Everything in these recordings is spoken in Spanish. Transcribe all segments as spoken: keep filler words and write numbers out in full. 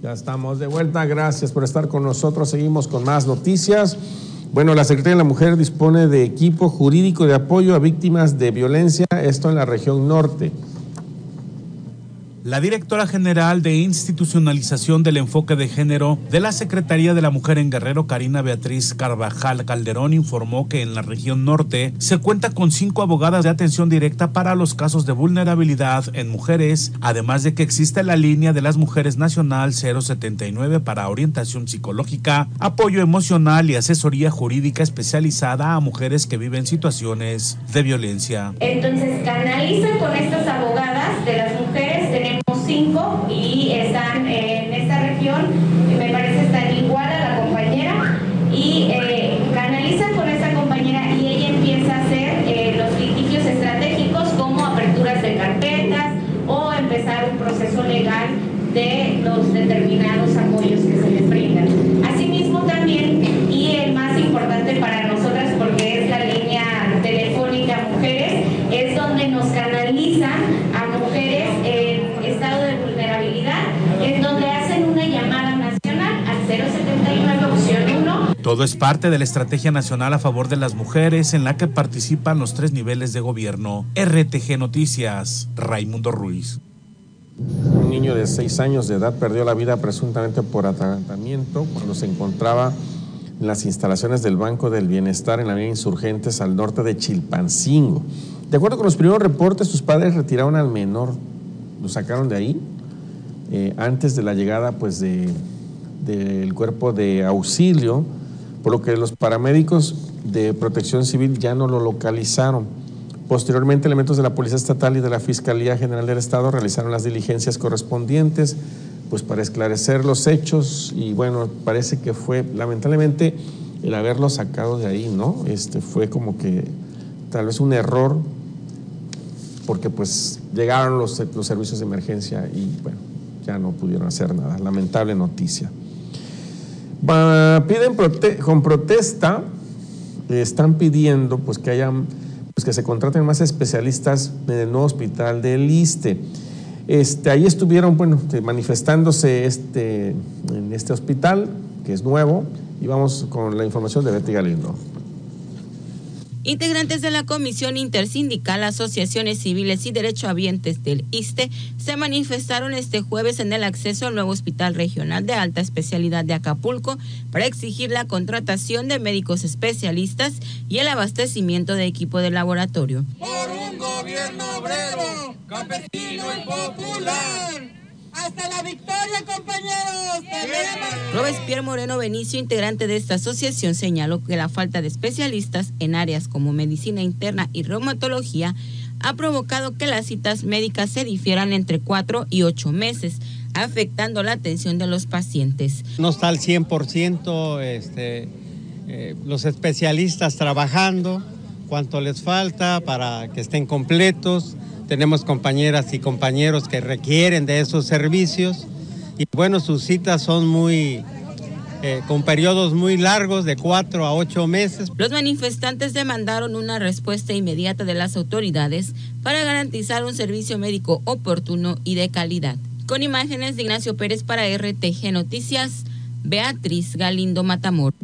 Ya estamos de vuelta, gracias por estar con nosotros, seguimos con más noticias. Bueno, la Secretaría de la Mujer dispone de equipo jurídico de apoyo a víctimas de violencia, esto en la región norte. La directora general de Institucionalización del Enfoque de Género de la Secretaría de la Mujer en Guerrero, Karina Beatriz Carvajal Calderón, informó que en la región norte se cuenta con cinco abogadas de atención directa para los casos de vulnerabilidad en mujeres, además de que existe la línea de las mujeres nacional cero setenta y nueve para orientación psicológica, apoyo emocional y asesoría jurídica especializada a mujeres que viven situaciones de violencia. Entonces canalizan con estas abogadas de las mujeres, tenemos cinco y están en esta región, me parece están igual a la compañera y eh, canalizan con esta compañera y ella empieza a hacer eh, los litigios estratégicos como aperturas de carpetas o empezar un proceso legal de los determinados apoyos que se les brindan. Asimismo también, y el más importante para nosotras porque es la línea telefónica Mujeres, es donde nos canalizan a mujeres en estado de vulnerabilidad, en donde hacen una llamada nacional al cero setenta y nueve opción uno. Todo es parte de la Estrategia Nacional a favor de las mujeres en la que participan los tres niveles de gobierno. R T G Noticias, Raimundo Ruiz. Un niño de seis años de edad perdió la vida presuntamente por atragantamiento cuando se encontraba en las instalaciones del Banco del Bienestar en la avenida Insurgentes al norte de Chilpancingo. De acuerdo con los primeros reportes, sus padres retiraron al menor, lo sacaron de ahí eh, antes de la llegada pues de del cuerpo de auxilio, por lo que los paramédicos de Protección Civil ya no lo localizaron. Posteriormente, elementos de la Policía Estatal y de la Fiscalía General del Estado realizaron las diligencias correspondientes pues para esclarecer los hechos y bueno, parece que fue lamentablemente el haberlo sacado de ahí, ¿no? Este fue como que tal vez un error porque pues llegaron los, los servicios de emergencia y bueno, ya no pudieron hacer nada. Lamentable noticia. Va, piden prote con protesta, eh, están pidiendo pues que hayan pues que se contraten más especialistas en el nuevo hospital del ISSSTE. Este, ahí estuvieron, bueno, manifestándose este, en este hospital, que es nuevo, y vamos con la información de Betty Galindo. Integrantes de la Comisión Intersindical, Asociaciones Civiles y Derechohabientes del ISSSTE se manifestaron este jueves en el acceso al nuevo Hospital Regional de Alta Especialidad de Acapulco para exigir la contratación de médicos especialistas y el abastecimiento de equipo de laboratorio. Por un gobierno obrero, campesino y popular. ¡Hasta la victoria, compañeros! ¡Tenemos! Robespierre Moreno Benicio, integrante de esta asociación, señaló que la falta de especialistas en áreas como medicina interna y reumatología ha provocado que las citas médicas se difieran entre cuatro y ocho meses, afectando la atención de los pacientes. No está al cien por ciento este, eh, los especialistas trabajando, cuánto les falta para que estén completos. Tenemos compañeras y compañeros que requieren de esos servicios y bueno, sus citas son muy, eh, con periodos muy largos de cuatro a ocho meses. Los manifestantes demandaron una respuesta inmediata de las autoridades para garantizar un servicio médico oportuno y de calidad. Con imágenes de Ignacio Pérez para R T G Noticias, Beatriz Galindo Matamoros.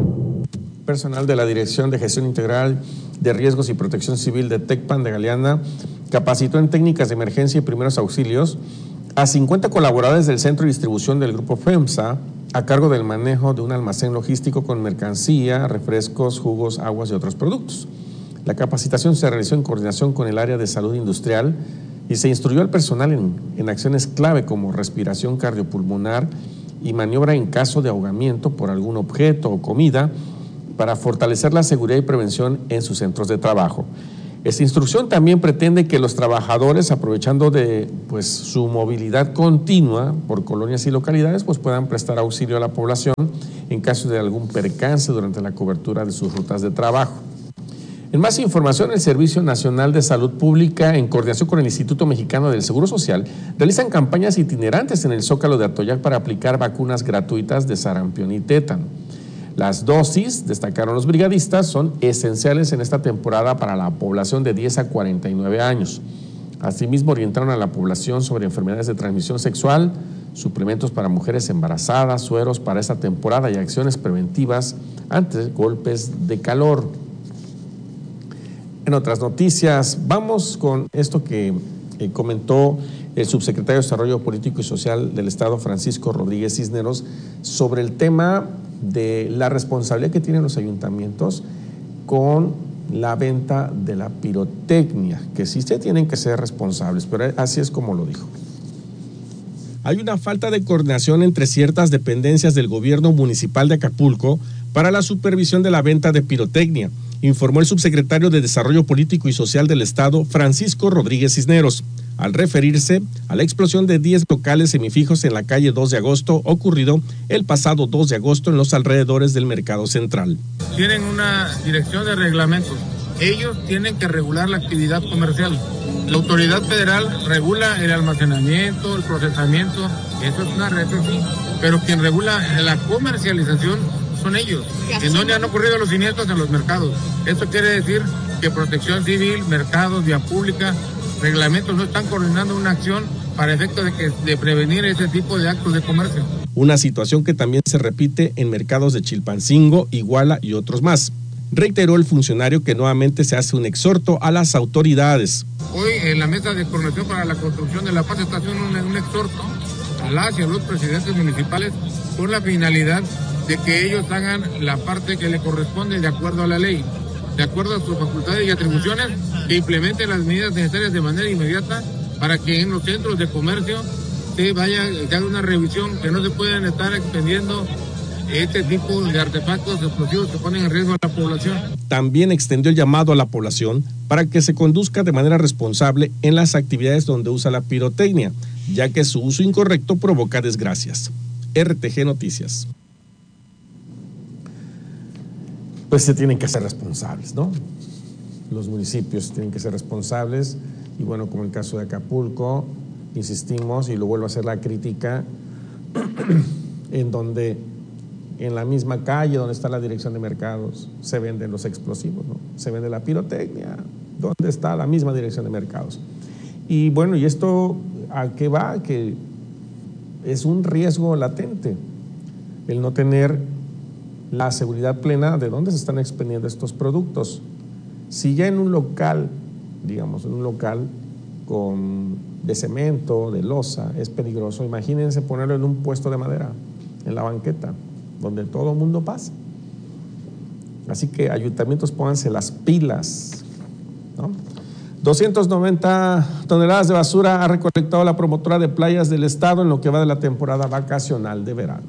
Personal de la Dirección de Gestión Integral de Riesgos y Protección Civil de TECPAN de Galeana capacitó en técnicas de emergencia y primeros auxilios a cincuenta colaboradores del centro de distribución del grupo FEMSA a cargo del manejo de un almacén logístico con mercancía, refrescos, jugos, aguas y otros productos. La capacitación se realizó en coordinación con el área de salud industrial y se instruyó al personal en, en acciones clave como respiración cardiopulmonar y maniobra en caso de ahogamiento por algún objeto o comida para fortalecer la seguridad y prevención en sus centros de trabajo. Esta instrucción también pretende que los trabajadores, aprovechando de pues, su movilidad continua por colonias y localidades, pues puedan prestar auxilio a la población en caso de algún percance durante la cobertura de sus rutas de trabajo. En más información, el Servicio Nacional de Salud Pública, en coordinación con el Instituto Mexicano del Seguro Social, realizan campañas itinerantes en el Zócalo de Atoyac para aplicar vacunas gratuitas de sarampión y tétano. Las dosis, destacaron los brigadistas, son esenciales en esta temporada para la población de diez a cuarenta y nueve años. Asimismo, orientaron a la población sobre enfermedades de transmisión sexual, suplementos para mujeres embarazadas, sueros para esta temporada y acciones preventivas ante golpes de calor. En otras noticias, vamos con esto que eh, comentó el subsecretario de Desarrollo Político y Social del Estado, Francisco Rodríguez Cisneros, sobre el tema de la responsabilidad que tienen los ayuntamientos con la venta de la pirotecnia, que sí se tienen que ser responsables, pero así es como lo dijo. Hay una falta de coordinación entre ciertas dependencias del gobierno municipal de Acapulco para la supervisión de la venta de pirotecnia, informó el subsecretario de Desarrollo Político y Social del Estado, Francisco Rodríguez Cisneros, al referirse a la explosión de diez locales semifijos en la calle dos de agosto ocurrido el pasado dos de agosto en los alrededores del Mercado Central. Tienen una dirección de reglamentos. Ellos tienen que regular la actividad comercial. La autoridad federal regula el almacenamiento, el procesamiento, eso es una red, sí, pero quien regula la comercialización son ellos. En donde han ocurrido los siniestros en los mercados. Eso quiere decir que Protección Civil, mercados, vía pública, reglamentos no están coordinando una acción para efecto de, que, de prevenir ese tipo de actos de comercio. Una situación que también se repite en mercados de Chilpancingo, Iguala y otros más. Reiteró el funcionario que nuevamente se hace un exhorto a las autoridades. Hoy en la mesa de coordinación para la construcción de la paz está haciendo un, un exhorto a las y a los presidentes municipales con la finalidad de que ellos hagan la parte que le corresponde de acuerdo a la ley, de acuerdo a sus facultades y atribuciones, que implementen las medidas necesarias de manera inmediata para que en los centros de comercio se vaya, se haga una revisión, que no se puedan estar expendiendo este tipo de artefactos explosivos que ponen en riesgo a la población. También extendió el llamado a la población para que se conduzca de manera responsable en las actividades donde usa la pirotecnia, ya que su uso incorrecto provoca desgracias. R T G Noticias. Pues se tienen que ser responsables, ¿no? Los municipios tienen que ser responsables y bueno, como el caso de Acapulco, insistimos y lo vuelvo a hacer la crítica, en donde en la misma calle donde está la dirección de mercados se venden los explosivos, ¿no? Se vende la pirotecnia, donde está la misma dirección de mercados. Y bueno, ¿y esto a qué va? Que es un riesgo latente el no tener la seguridad plena de dónde se están expendiendo estos productos. Si ya en un local, digamos, en un local con, de cemento, de losa, es peligroso, imagínense ponerlo en un puesto de madera, en la banqueta, donde todo el mundo pasa. Así que ayuntamientos, pónganse las pilas, ¿no? doscientas noventa toneladas de basura ha recolectado la promotora de playas del estado en lo que va de la temporada vacacional de verano.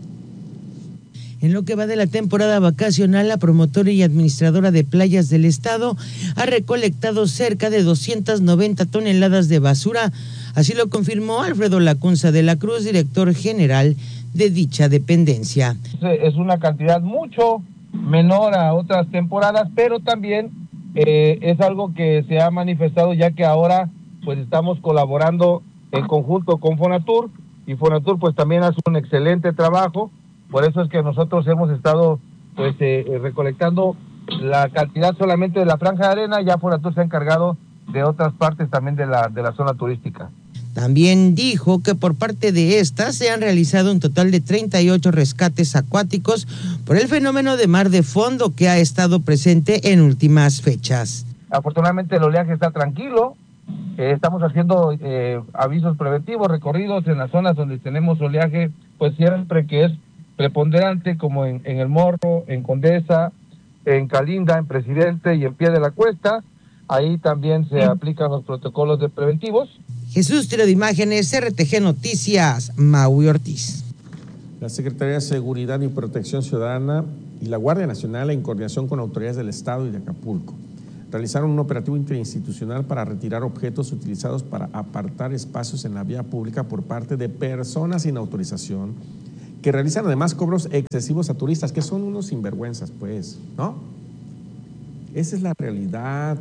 En lo que va de la temporada vacacional, la promotora y administradora de playas del estado ha recolectado cerca de doscientas noventa toneladas de basura. Así lo confirmó Alfredo Lacunza de la Cruz, director general de dicha dependencia. Es una cantidad mucho menor a otras temporadas, pero también eh, es algo que se ha manifestado ya que ahora pues estamos colaborando en conjunto con Fonatur y Fonatur pues también hace un excelente trabajo. Por eso es que nosotros hemos estado pues eh, recolectando la cantidad solamente de la franja de arena, ya Fonatur se ha encargado de otras partes también de la, de la zona turística. También dijo que por parte de esta se han realizado un total de treinta y ocho rescates acuáticos por el fenómeno de mar de fondo que ha estado presente en últimas fechas. Afortunadamente el oleaje está tranquilo, eh, estamos haciendo eh, avisos preventivos, recorridos en las zonas donde tenemos oleaje, pues siempre que es preponderante, como en, en El Morro, en Condesa, en Calinda, en Presidente y en Pie de la Cuesta. Ahí también se aplican los protocolos de preventivos. Jesús Tiro de Imágenes, R T G Noticias, Maui Ortiz. La Secretaría de Seguridad y Protección Ciudadana y la Guardia Nacional, en coordinación con autoridades del Estado y de Acapulco, realizaron un operativo interinstitucional para retirar objetos utilizados para apartar espacios en la vía pública por parte de personas sin autorización, que realizan además cobros excesivos a turistas, que son unos sinvergüenzas, pues, ¿no? Esa es la realidad.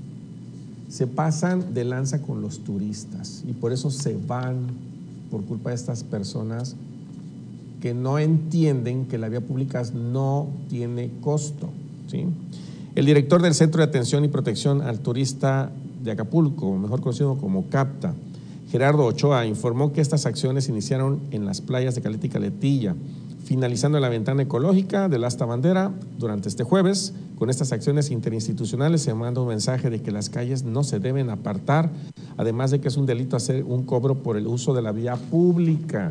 Se pasan de lanza con los turistas y por eso se van por culpa de estas personas que no entienden que la vía pública no tiene costo, ¿sí? El director del Centro de Atención y Protección al Turista de Acapulco, mejor conocido como CAPTA, Gerardo Ochoa, informó que estas acciones iniciaron en las playas de Caleta y Caletilla, finalizando la ventana ecológica del Asta Bandera durante este jueves. Con estas acciones interinstitucionales se manda un mensaje de que las calles no se deben apartar, además de que es un delito hacer un cobro por el uso de la vía pública.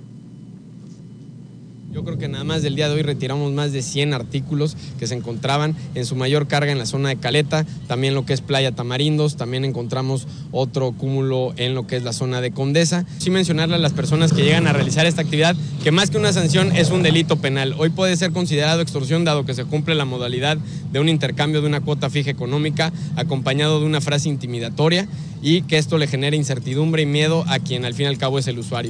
Yo creo que nada más del día de hoy retiramos más de cien artículos que se encontraban en su mayor carga en la zona de Caleta, también lo que es Playa Tamarindos, también encontramos otro cúmulo en lo que es la zona de Condesa. Sí mencionarle a las personas que llegan a realizar esta actividad que más que una sanción es un delito penal. Hoy puede ser considerado extorsión dado que se cumple la modalidad de un intercambio de una cuota fija económica acompañado de una frase intimidatoria y que esto le genera incertidumbre y miedo a quien al fin y al cabo es el usuario.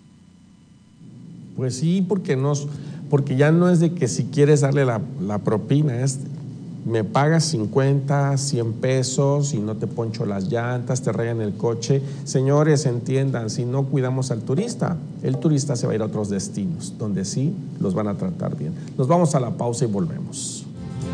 Pues sí, porque, nos, porque ya no es de que si quieres darle la, la propina, es me pagas cincuenta, cien pesos y no te poncho las llantas, te rayan el coche. Señores, entiendan, si no cuidamos al turista, el turista se va a ir a otros destinos, donde sí los van a tratar bien. Nos vamos a la pausa y volvemos.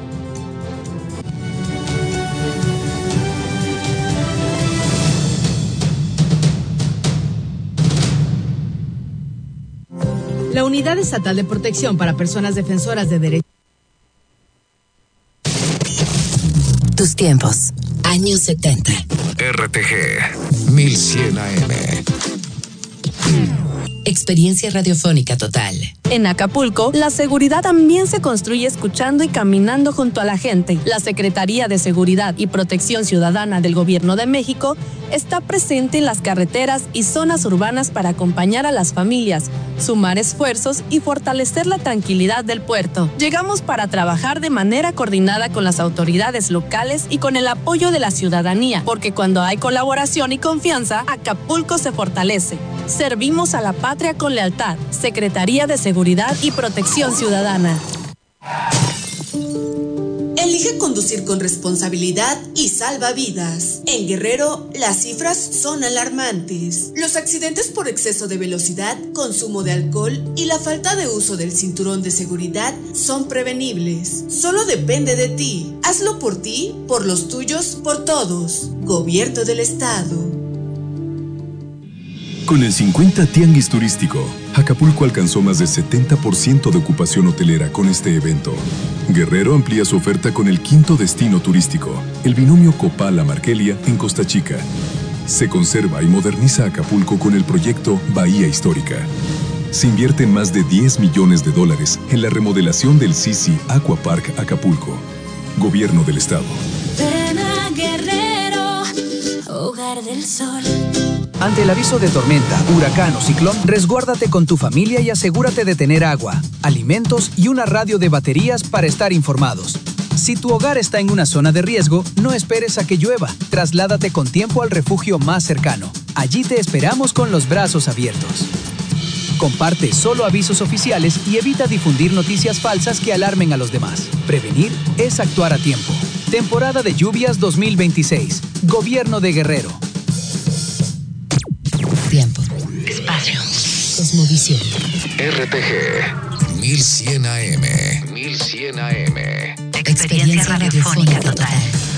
La Unidad Estatal de Protección para Personas Defensoras de Derechos. Tus tiempos, años setenta. R T G mil cien A M. Experiencia radiofónica total. En Acapulco, la seguridad también se construye escuchando y caminando junto a la gente. La Secretaría de Seguridad y Protección Ciudadana del Gobierno de México está presente en las carreteras y zonas urbanas para acompañar a las familias, sumar esfuerzos y fortalecer la tranquilidad del puerto. Llegamos para trabajar de manera coordinada con las autoridades locales y con el apoyo de la ciudadanía, porque cuando hay colaboración y confianza, Acapulco se fortalece. Servimos a la patria con lealtad. Secretaría de Seguridad y Protección Ciudadana. Elige conducir con responsabilidad y salva vidas. En Guerrero, las cifras son alarmantes. Los accidentes por exceso de velocidad, consumo de alcohol y la falta de uso del cinturón de seguridad son prevenibles. Solo depende de ti. Hazlo por ti, por los tuyos, por todos. Gobierno del Estado. Con el cincuenta Tianguis Turístico, Acapulco alcanzó más del setenta por ciento de ocupación hotelera con este evento. Guerrero amplía su oferta con el quinto destino turístico, el binomio Copala-Markelia en Costa Chica. Se conserva y moderniza Acapulco con el proyecto Bahía Histórica. Se invierten más de diez millones de dólares en la remodelación del Sisi Aqua Park Acapulco. Gobierno del Estado. Ven a Guerrero, hogar del sol. Ante el aviso de tormenta, huracán o ciclón, resguárdate con tu familia y asegúrate de tener agua, alimentos y una radio de baterías para estar informados. Si tu hogar está en una zona de riesgo, no esperes a que llueva. Trasládate con tiempo al refugio más cercano. Allí te esperamos con los brazos abiertos. Comparte solo avisos oficiales y evita difundir noticias falsas que alarmen a los demás. Prevenir es actuar a tiempo. Temporada de lluvias dos mil veintiséis. Gobierno de Guerrero. Tiempo, espacio, cosmovisión. R T G mil cien A M. mil cien A M. Experiencia radiofónica total.